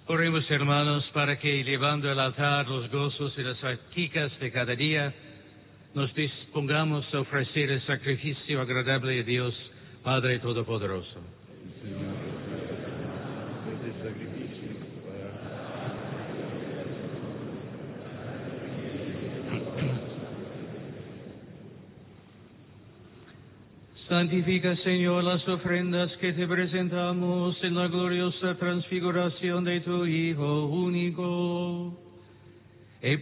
Oremos, hermanos, para que, llevando al altar los gozos y las practicas de cada día, nos dispongamos a ofrecer el sacrificio agradable a Dios, Padre Todopoderoso. Santifica, Señor, las ofrendas que te presentamos en la gloriosa transfiguración de tu Hijo único,